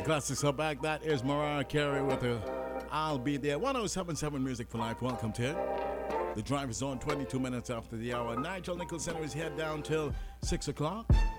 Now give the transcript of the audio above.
classics are back. That is Mariah Carey with her I'll Be There. 1077 Music for Life. Welcome to it. The drive is on 22 minutes after the hour. Nigel Nicholson is here down till 6 o'clock.